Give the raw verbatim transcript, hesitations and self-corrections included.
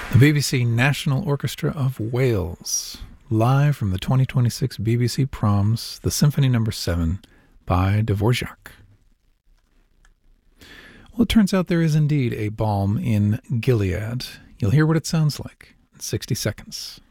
The B B C National Orchestra of Wales, live from the twenty twenty-six B B C Proms, the Symphony Number seven by Dvorak. Well, it turns out there is indeed a balm in Gilead. You'll hear what it sounds like in sixty seconds.